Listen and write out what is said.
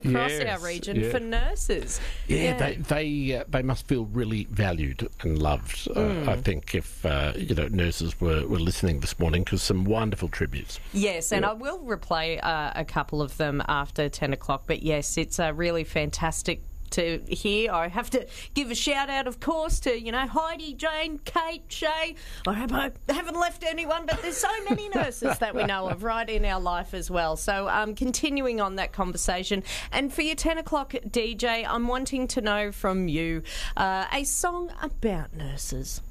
across our region for nurses. They must feel really valued and loved. I think if nurses were listening this morning, because some wonderful tributes. Yes, and I will replay a couple of them after 10 o'clock. But yes, it's really fantastic to hear. I have to give a shout out, of course, to Heidi, Jane, Kate, Shay. I hope I haven't left anyone, but there's so many nurses that we know of right in our life as well. So continuing on that conversation, and for your 10 o'clock DJ, I'm wanting to know from you a song about nurses.